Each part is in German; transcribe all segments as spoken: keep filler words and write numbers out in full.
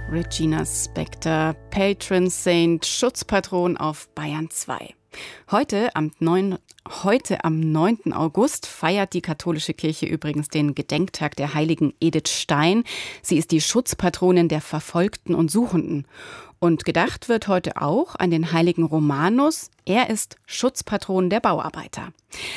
Regina Spektor, Patron Saint, Schutzpatron auf Bayern zwei. Heute am, neun, heute am neunten August feiert die katholische Kirche übrigens den Gedenktag der heiligen Edith Stein. Sie ist die Schutzpatronin der Verfolgten und Suchenden. Und gedacht wird heute auch an den heiligen Romanus. Er ist Schutzpatron der Bauarbeiter.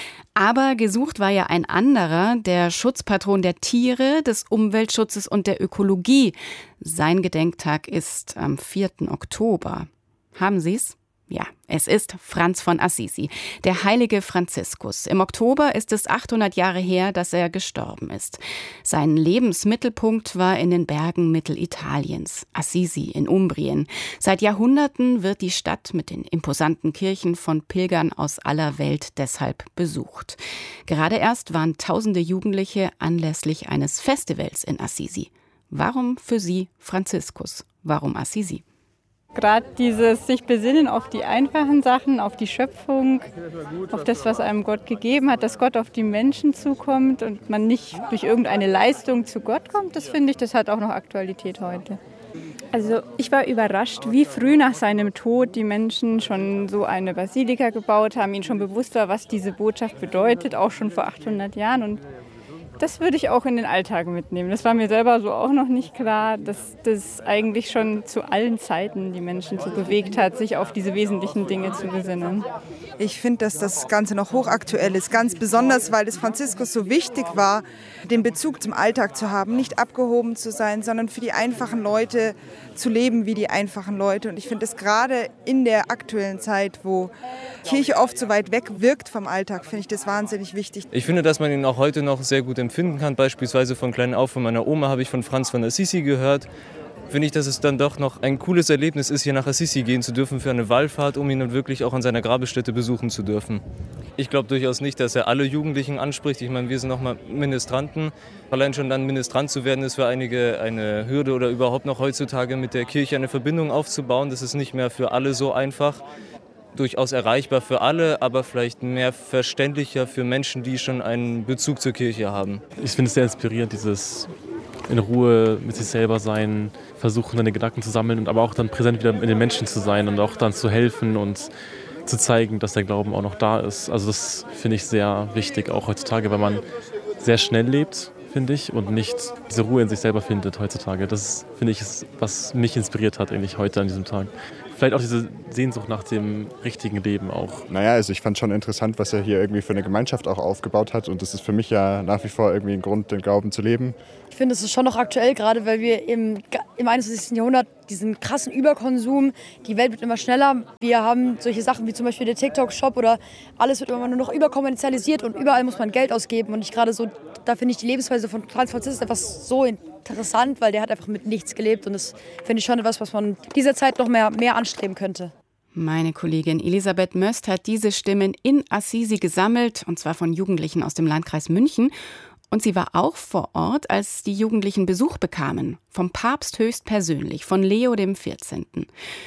Aber gesucht war ja ein anderer, der Schutzpatron der Tiere, des Umweltschutzes und der Ökologie. Sein Gedenktag ist am vierten Oktober. Haben Sie's? Ja, es ist Franz von Assisi, der heilige Franziskus. Im Oktober ist es achthundert Jahre her, dass er gestorben ist. Sein Lebensmittelpunkt war in den Bergen Mittelitaliens, Assisi in Umbrien. Seit Jahrhunderten wird die Stadt mit den imposanten Kirchen von Pilgern aus aller Welt deshalb besucht. Gerade erst waren tausende Jugendliche anlässlich eines Festivals in Assisi. Warum für Sie Franziskus? Warum Assisi? Gerade dieses sich besinnen auf die einfachen Sachen, auf die Schöpfung, auf das, was einem Gott gegeben hat, dass Gott auf die Menschen zukommt und man nicht durch irgendeine Leistung zu Gott kommt, das finde ich, das hat auch noch Aktualität heute. Also ich war überrascht, wie früh nach seinem Tod die Menschen schon so eine Basilika gebaut haben, ihnen schon bewusst war, was diese Botschaft bedeutet, auch schon vor achthundert Jahren. Und das würde ich auch in den Alltag mitnehmen. Das war mir selber so auch noch nicht klar, dass das eigentlich schon zu allen Zeiten die Menschen so bewegt hat, sich auf diese wesentlichen Dinge zu besinnen. Ich finde, dass das Ganze noch hochaktuell ist, ganz besonders, weil es Franziskus so wichtig war, den Bezug zum Alltag zu haben, nicht abgehoben zu sein, sondern für die einfachen Leute zu leben wie die einfachen Leute. Und ich finde es gerade in der aktuellen Zeit, wo Kirche oft so weit weg wirkt vom Alltag, finde ich das wahnsinnig wichtig. Ich finde, dass man ihn auch heute noch sehr gut empfinden kann. Beispielsweise von klein auf von meiner Oma habe ich von Franz von Assisi gehört. Finde ich, dass es dann doch noch ein cooles Erlebnis ist, hier nach Assisi gehen zu dürfen für eine Wallfahrt, um ihn dann wirklich auch an seiner Grabesstätte besuchen zu dürfen. Ich glaube durchaus nicht, dass er alle Jugendlichen anspricht. Ich meine, wir sind nochmal Ministranten. Allein schon dann Ministrant zu werden, ist für einige eine Hürde oder überhaupt noch heutzutage mit der Kirche eine Verbindung aufzubauen. Das ist nicht mehr für alle so einfach. Durchaus erreichbar für alle, aber vielleicht mehr verständlicher für Menschen, die schon einen Bezug zur Kirche haben. Ich finde es sehr inspirierend, dieses in Ruhe mit sich selber sein, versuchen, seine Gedanken zu sammeln und aber auch dann präsent wieder in den Menschen zu sein und auch dann zu helfen und zu zeigen, dass der Glauben auch noch da ist. Also das finde ich sehr wichtig, auch heutzutage, weil man sehr schnell lebt, finde ich, und nicht diese Ruhe in sich selber findet heutzutage. Das finde ich, ist, was mich inspiriert hat eigentlich heute an diesem Tag. Vielleicht auch diese Sehnsucht nach dem richtigen Leben auch. Naja, also ich fand schon interessant, was er hier irgendwie für eine Gemeinschaft auch aufgebaut hat. Und das ist für mich ja nach wie vor irgendwie ein Grund, den Glauben zu leben. Ich finde, es ist schon noch aktuell, gerade weil wir im, im einundzwanzigsten Jahrhundert diesen krassen Überkonsum, die Welt wird immer schneller. Wir haben solche Sachen wie zum Beispiel der TikTok-Shop oder alles wird immer nur noch überkommerzialisiert und überall muss man Geld ausgeben. Und ich gerade so, da finde ich die Lebensweise von Franz Franziskus einfach so interessant, weil der hat einfach mit nichts gelebt und das finde ich schon etwas, was man dieser Zeit noch mehr, mehr anstreben könnte. Meine Kollegin Elisabeth Möst hat diese Stimmen in Assisi gesammelt, und zwar von Jugendlichen aus dem Landkreis München. Und sie war auch vor Ort, als die Jugendlichen Besuch bekamen, vom Papst höchstpersönlich, von Leo dem vierzehnten.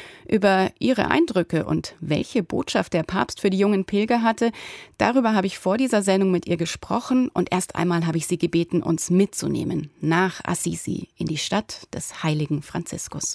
Über ihre Eindrücke und welche Botschaft der Papst für die jungen Pilger hatte, darüber habe ich vor dieser Sendung mit ihr gesprochen und erst einmal habe ich sie gebeten, uns mitzunehmen nach Assisi, in die Stadt des heiligen Franziskus.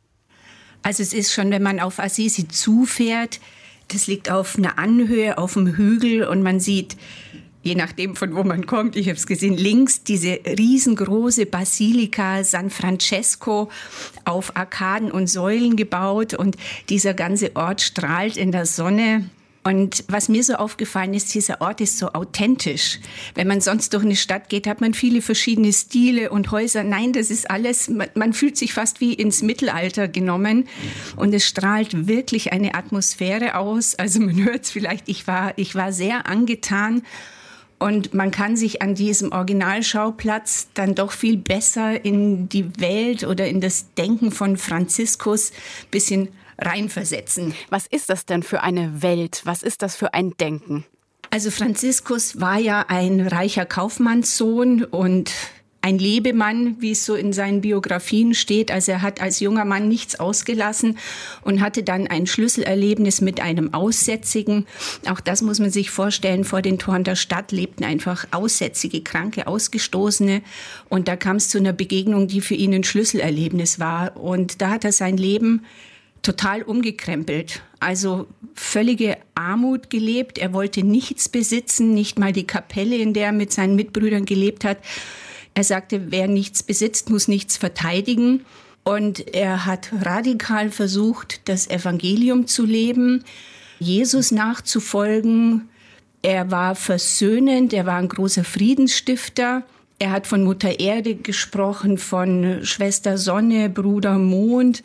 Also es ist schon, wenn man auf Assisi zufährt, das liegt auf einer Anhöhe, auf einem Hügel und man sieht, je nachdem, von wo man kommt, ich habe es gesehen, links diese riesengroße Basilika San Francesco auf Arkaden und Säulen gebaut und dieser ganze Ort strahlt in der Sonne. Und was mir so aufgefallen ist, dieser Ort ist so authentisch. Wenn man sonst durch eine Stadt geht, hat man viele verschiedene Stile und Häuser. Nein, das ist alles, man, man fühlt sich fast wie ins Mittelalter genommen. Und es strahlt wirklich eine Atmosphäre aus. Also man hört es vielleicht, ich war, ich war sehr angetan. Und man kann sich an diesem Originalschauplatz dann doch viel besser in die Welt oder in das Denken von Franziskus ein bisschen reinversetzen. Was ist das denn für eine Welt? Was ist das für ein Denken? Also Franziskus war ja ein reicher Kaufmannssohn und ein Lebemann, wie es so in seinen Biografien steht. Also er hat als junger Mann nichts ausgelassen und hatte dann ein Schlüsselerlebnis mit einem Aussätzigen. Auch das muss man sich vorstellen. Vor den Toren der Stadt lebten einfach Aussätzige, Kranke, Ausgestoßene. Und da kam es zu einer Begegnung, die für ihn ein Schlüsselerlebnis war. Und da hat er sein Leben total umgekrempelt. Also völlige Armut gelebt. Er wollte nichts besitzen, nicht mal die Kapelle, in der er mit seinen Mitbrüdern gelebt hat. Er sagte, wer nichts besitzt, muss nichts verteidigen. Und er hat radikal versucht, das Evangelium zu leben, Jesus nachzufolgen. Er war versöhnend, er war ein großer Friedensstifter. Er hat von Mutter Erde gesprochen, von Schwester Sonne, Bruder Mond.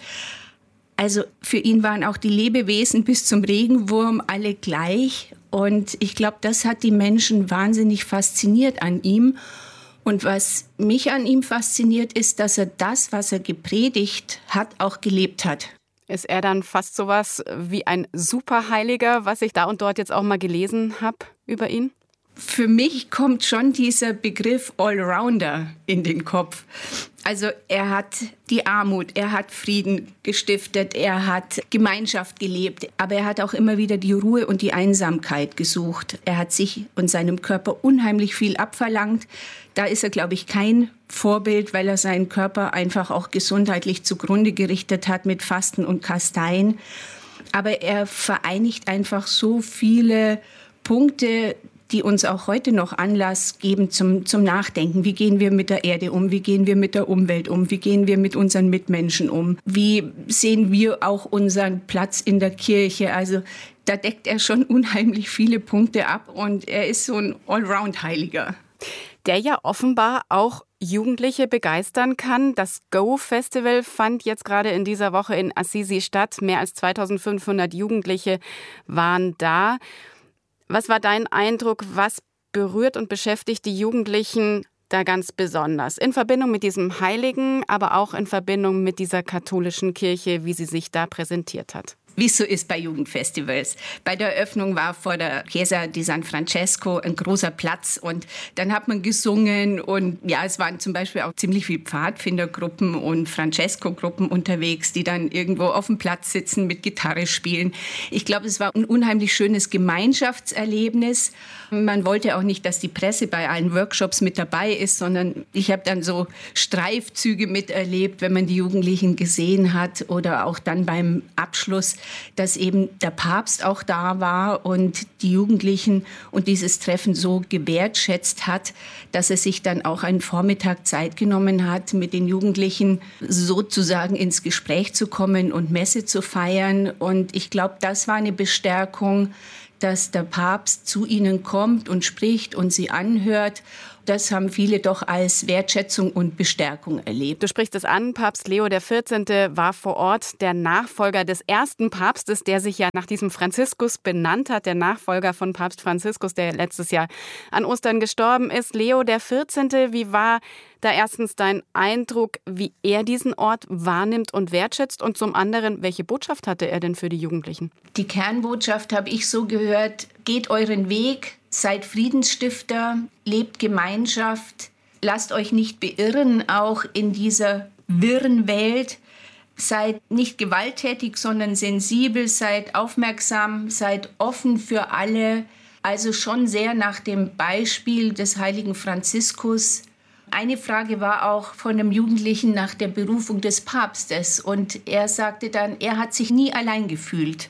Also für ihn waren auch die Lebewesen bis zum Regenwurm alle gleich. Und ich glaube, das hat die Menschen wahnsinnig fasziniert an ihm. Und was mich an ihm fasziniert, ist, dass er das, was er gepredigt hat, auch gelebt hat. Ist er dann fast sowas wie ein Superheiliger, was ich da und dort jetzt auch mal gelesen habe über ihn? Für mich kommt schon dieser Begriff Allrounder in den Kopf. Also er hat die Armut, er hat Frieden gestiftet, er hat Gemeinschaft gelebt, aber er hat auch immer wieder die Ruhe und die Einsamkeit gesucht. Er hat sich und seinem Körper unheimlich viel abverlangt. Da ist er, glaube ich, kein Vorbild, weil er seinen Körper einfach auch gesundheitlich zugrunde gerichtet hat mit Fasten und Kasteien. Aber er vereinigt einfach so viele Punkte, die uns auch heute noch Anlass geben zum, zum Nachdenken. Wie gehen wir mit der Erde um? Wie gehen wir mit der Umwelt um? Wie gehen wir mit unseren Mitmenschen um? Wie sehen wir auch unseren Platz in der Kirche? Also da deckt er schon unheimlich viele Punkte ab und er ist so ein Allround-Heiliger. Der ja offenbar auch Jugendliche begeistern kann. Das Go-Festival fand jetzt gerade in dieser Woche in Assisi statt. Mehr als zweitausendfünfhundert Jugendliche waren da. Was war dein Eindruck? Was berührt und beschäftigt die Jugendlichen da ganz besonders? In Verbindung mit diesem Heiligen, aber auch in Verbindung mit dieser katholischen Kirche, wie sie sich da präsentiert hat. Wie es so ist bei Jugendfestivals. Bei der Eröffnung war vor der Chiesa di San Francesco ein großer Platz und dann hat man gesungen und ja, es waren zum Beispiel auch ziemlich viele Pfadfindergruppen und Francesco-Gruppen unterwegs, die dann irgendwo auf dem Platz sitzen, mit Gitarre spielen. Ich glaube, es war ein unheimlich schönes Gemeinschaftserlebnis. Man wollte auch nicht, dass die Presse bei allen Workshops mit dabei ist, sondern ich habe dann so Streifzüge miterlebt, wenn man die Jugendlichen gesehen hat oder auch dann beim Abschluss, dass eben der Papst auch da war und die Jugendlichen und dieses Treffen so gewertschätzt hat, dass er sich dann auch einen Vormittag Zeit genommen hat, mit den Jugendlichen sozusagen ins Gespräch zu kommen und Messe zu feiern. Und ich glaube, das war eine Bestärkung, dass der Papst zu ihnen kommt und spricht und sie anhört. Das haben viele doch als Wertschätzung und Bestärkung erlebt. Du sprichst es an, Papst Leo der vierzehnte war vor Ort, der Nachfolger des ersten Papstes, der sich ja nach diesem Franziskus benannt hat, der Nachfolger von Papst Franziskus, der letztes Jahr an Ostern gestorben ist. Leo der vierzehnte, wie war da erstens dein Eindruck, wie er diesen Ort wahrnimmt und wertschätzt? Und zum anderen, welche Botschaft hatte er denn für die Jugendlichen? Die Kernbotschaft habe ich so gehört: Geht euren Weg, seid Friedensstifter, lebt Gemeinschaft, lasst euch nicht beirren, auch in dieser wirren Welt. Seid nicht gewalttätig, sondern sensibel, seid aufmerksam, seid offen für alle. Also schon sehr nach dem Beispiel des heiligen Franziskus. Eine Frage war auch von einem Jugendlichen nach der Berufung des Papstes. Und er sagte dann, er hat sich nie allein gefühlt.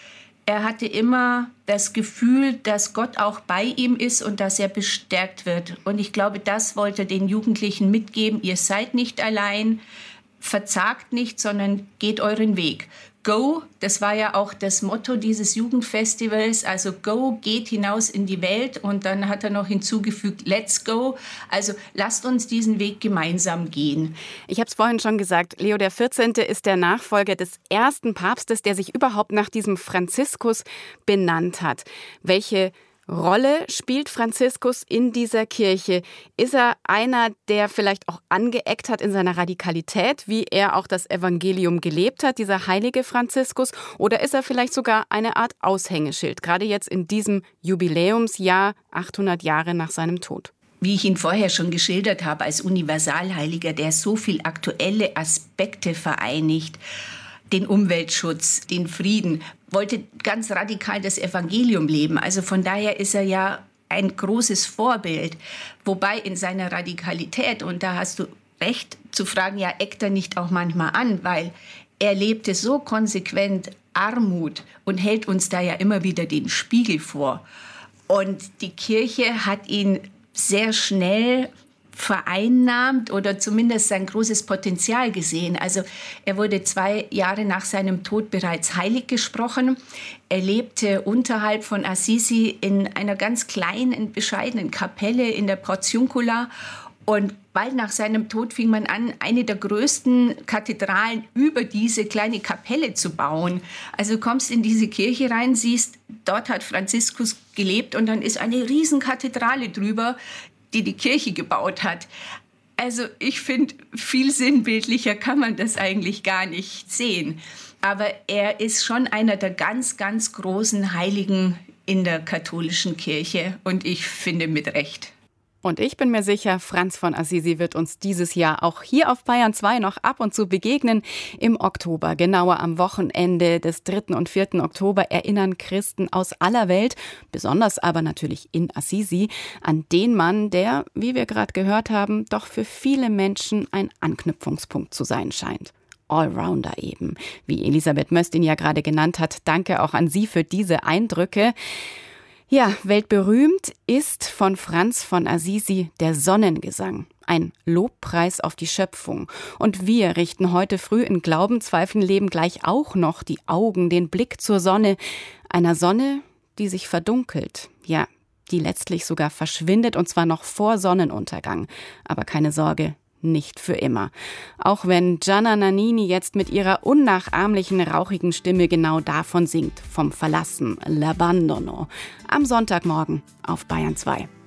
Er hatte immer das Gefühl, dass Gott auch bei ihm ist und dass er bestärkt wird. Und ich glaube, das wollte er den Jugendlichen mitgeben. Ihr seid nicht allein, verzagt nicht, sondern geht euren Weg. Go, das war ja auch das Motto dieses Jugendfestivals, also go, geht hinaus in die Welt. Und dann hat er noch hinzugefügt, let's go, also lasst uns diesen Weg gemeinsam gehen. Ich habe es vorhin schon gesagt, Leo der vierzehnte ist der Nachfolger des ersten Papstes, der sich überhaupt nach diesem Franziskus benannt hat. Welche Rolle spielt Franziskus in dieser Kirche? Ist er einer, der vielleicht auch angeeckt hat in seiner Radikalität, wie er auch das Evangelium gelebt hat, dieser heilige Franziskus? Oder ist er vielleicht sogar eine Art Aushängeschild, gerade jetzt in diesem Jubiläumsjahr, achthundert Jahre nach seinem Tod? wie ich ihn vorher schon geschildert habe, als Universalheiliger, der so viel aktuelle Aspekte vereinigt, den Umweltschutz, den Frieden, wollte ganz radikal das Evangelium leben. Also von daher ist er ja ein großes Vorbild. Wobei in seiner Radikalität, und da hast du recht zu fragen, ja, eckt er nicht auch manchmal an, weil er lebte so konsequent Armut und hält uns da ja immer wieder den Spiegel vor. Und die Kirche hat ihn sehr schnell vereinnahmt oder zumindest sein großes Potenzial gesehen. Also er wurde zwei Jahre nach seinem Tod bereits heilig gesprochen. Er lebte unterhalb von Assisi in einer ganz kleinen, bescheidenen Kapelle in der Portiuncula. Und bald nach seinem Tod fing man an, eine der größten Kathedralen über diese kleine Kapelle zu bauen. Also du kommst in diese Kirche rein, siehst, dort hat Franziskus gelebt und dann ist eine riesen Kathedrale drüber, die die Kirche gebaut hat. Also ich finde, viel sinnbildlicher kann man das eigentlich gar nicht sehen. Aber er ist schon einer der ganz, ganz großen Heiligen in der katholischen Kirche und ich finde mit Recht. Und ich bin mir sicher, Franz von Assisi wird uns dieses Jahr auch hier auf Bayern zwei noch ab und zu begegnen. Im Oktober, genauer am Wochenende des dritten und vierten Oktober, erinnern Christen aus aller Welt, besonders aber natürlich in Assisi, an den Mann, der, wie wir gerade gehört haben, doch für viele Menschen ein Anknüpfungspunkt zu sein scheint. Allrounder eben, wie Elisabeth Möst ihn ja gerade genannt hat. Danke auch an Sie für diese Eindrücke. Ja, weltberühmt ist von Franz von Assisi der Sonnengesang, ein Lobpreis auf die Schöpfung. Und wir richten heute früh in Glaubenszweifeln gleich auch noch die Augen, den Blick zur Sonne, einer Sonne, die sich verdunkelt, ja, die letztlich sogar verschwindet und zwar noch vor Sonnenuntergang. Aber keine Sorge, nicht für immer. Auch wenn Gianna Nannini jetzt mit ihrer unnachahmlichen, rauchigen Stimme genau davon singt, vom Verlassen, L'Abbandono. Am Sonntagmorgen auf Bayern zwei.